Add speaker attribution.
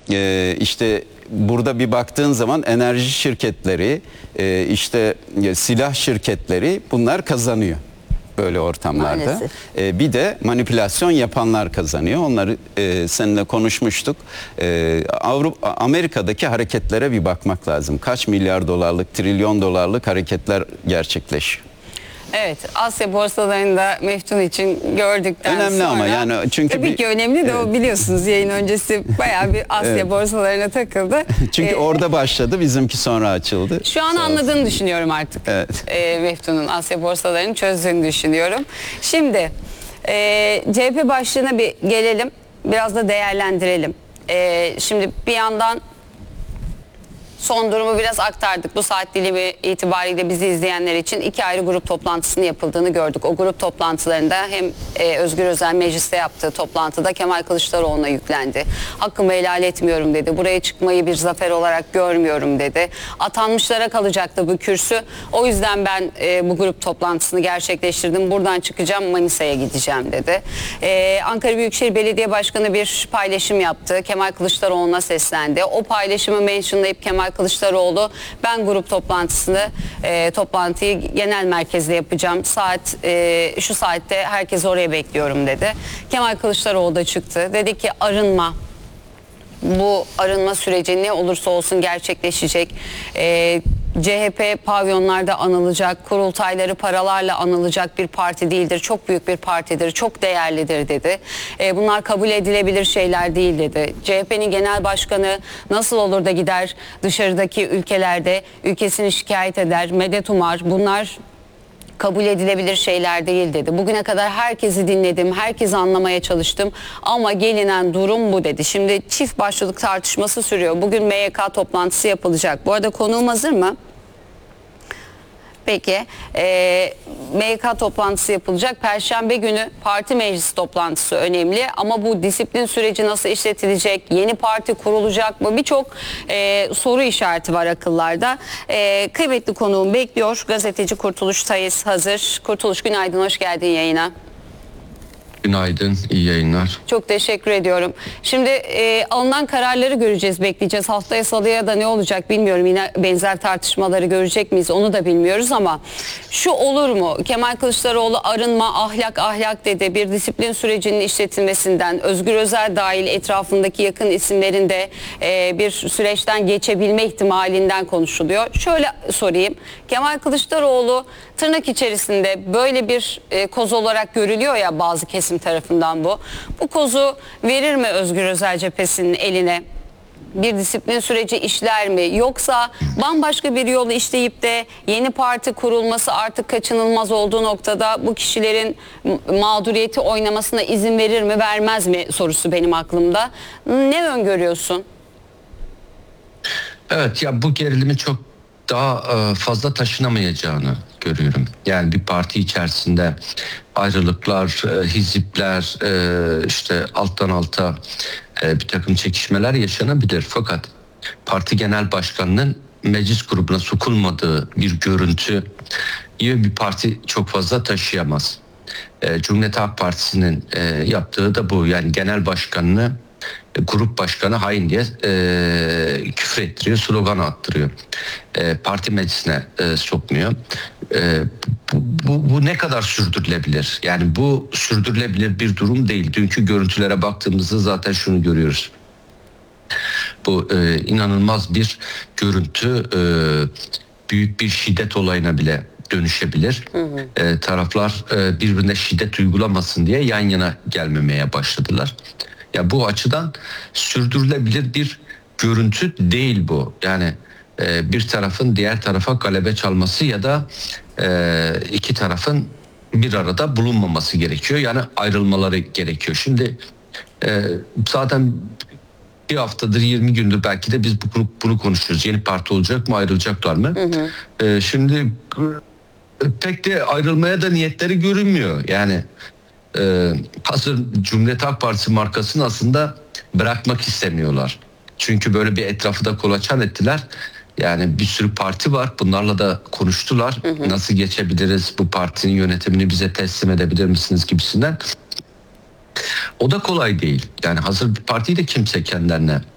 Speaker 1: işte burada bir baktığın zaman enerji şirketleri, işte silah şirketleri bunlar kazanıyor böyle ortamlarda.
Speaker 2: Maalesef.
Speaker 1: Bir de manipülasyon yapanlar kazanıyor. Onları seninle konuşmuştuk. Amerika'daki hareketlere bir bakmak lazım. Kaç milyar dolarlık, trilyon dolarlık hareketler gerçekleşiyor.
Speaker 2: Evet, Asya borsalarında Meftun için gördükten
Speaker 1: önemli
Speaker 2: sonra.
Speaker 1: Ama yani çünkü
Speaker 2: tabii ki önemli de o biliyorsunuz yayın öncesi bayağı bir Asya borsalarına takıldı.
Speaker 1: Çünkü orada başladı, bizimki sonra açıldı.
Speaker 2: Şu an anladığını düşünüyorum artık.
Speaker 1: Evet.
Speaker 2: Meftun'un Asya borsalarını çözdüğünü düşünüyorum. Şimdi CHP başlığına bir gelelim, biraz da değerlendirelim. Şimdi bir yandan son durumu biraz aktardık. Bu saat dilimi itibariyle bizi izleyenler için 2 ayrı grup toplantısının yapıldığını gördük. O grup toplantılarında hem Özgür Özel mecliste yaptığı toplantıda Kemal Kılıçdaroğlu'na yüklendi. Hakkımı helal etmiyorum dedi. Buraya çıkmayı bir zafer olarak görmüyorum dedi. Atanmışlara kalacaktı bu kürsü. O yüzden ben bu grup toplantısını gerçekleştirdim. Buradan çıkacağım, Manisa'ya gideceğim dedi. Ankara Büyükşehir Belediye Başkanı bir paylaşım yaptı. Kemal Kılıçdaroğlu'na seslendi. O paylaşımı mentionlayıp Kemal Kılıçdaroğlu, ben grup toplantıyı genel merkezde yapacağım. Şu saatte herkes oraya bekliyorum dedi. Kemal Kılıçdaroğlu da çıktı. Dedi ki bu arınma süreci ne olursa olsun gerçekleşecek. CHP pavyonlarda anılacak, kurultayları paralarla anılacak bir parti değildir. Çok büyük bir partidir, çok değerlidir dedi. Bunlar kabul edilebilir şeyler değil dedi. CHP'nin genel başkanı nasıl olur da gider dışarıdaki ülkelerde ülkesini şikayet eder, medet umar. Bunlar kabul edilebilir şeyler değil dedi. Bugüne kadar herkesi dinledim, herkesi anlamaya çalıştım ama gelinen durum bu dedi. Şimdi çift başlılık tartışması sürüyor. Bugün MYK toplantısı yapılacak. Bu arada konuğum hazır mı? Peki, MYK toplantısı yapılacak. Perşembe günü parti meclisi toplantısı önemli ama bu disiplin süreci nasıl işletilecek, yeni parti kurulacak mı, birçok soru işareti var akıllarda. Kıymetli konuğum bekliyor. Gazeteci Kurtuluş Tayız hazır. Kurtuluş, günaydın, hoş geldin yayına.
Speaker 3: Günaydın, iyi yayınlar.
Speaker 2: Çok teşekkür ediyorum. Şimdi alınan kararları göreceğiz, bekleyeceğiz. Haftaya salıya da ne olacak bilmiyorum. Yine benzer tartışmaları görecek miyiz onu da bilmiyoruz ama şu olur mu? Kemal Kılıçdaroğlu arınma, ahlak dedi. Bir disiplin sürecinin işletilmesinden, Özgür Özel dahil etrafındaki yakın isimlerin de bir süreçten geçebilme ihtimalinden konuşuluyor. Şöyle sorayım. Kemal Kılıçdaroğlu tırnak içerisinde böyle bir koz olarak görülüyor ya bazı kesim tarafından bu. Bu kozu verir mi Özgür Özel cephesinin eline? Bir disiplin süreci işler mi? Yoksa bambaşka bir yolu işleyip de yeni parti kurulması artık kaçınılmaz olduğu noktada bu kişilerin mağduriyeti oynamasına izin verir mi, vermez mi sorusu benim aklımda. Ne öngörüyorsun?
Speaker 3: Evet, ya bu gerilimi çok daha fazla taşınamayacağını görüyorum. Yani bir parti içerisinde ayrılıklar, hizipler, işte alttan alta bir takım çekişmeler yaşanabilir. Fakat parti genel başkanının meclis grubuna sokulmadığı bir görüntü bir parti çok fazla taşıyamaz. Cumhuriyet Halk Partisi'nin yaptığı da bu. Yani genel başkanını grup başkanı hain diye küfür ettiriyor, slogan attırıyor. Parti meclisine sokmuyor. Bu ne kadar sürdürülebilir? Yani bu sürdürülebilir bir durum değil. Dünkü görüntülere baktığımızda zaten şunu görüyoruz. Bu inanılmaz bir görüntü, büyük bir şiddet olayına bile dönüşebilir. Taraflar birbirine şiddet uygulamasın diye yan yana gelmemeye başladılar. Ya bu açıdan sürdürülebilir bir görüntü değil bu. Yani bir tarafın diğer tarafa galebe çalması ya da iki tarafın bir arada bulunmaması gerekiyor. Yani ayrılmaları gerekiyor. Şimdi zaten bir haftadır 20 gündür belki de biz bunu konuşuyoruz. Yeni parti olacak mı, ayrılacaklar mı? Şimdi pek de ayrılmaya da niyetleri görünmüyor. Yani hazır Cumhuriyet Halk Partisi markasını aslında bırakmak istemiyorlar. Çünkü böyle bir etrafı da kolaçan ettiler. Yani bir sürü parti var. Bunlarla da konuştular. Nasıl geçebiliriz? Bu partinin yönetimini bize teslim edebilir misiniz gibisinden. O da kolay değil. Yani hazır bir partiyi de kimse kendilerine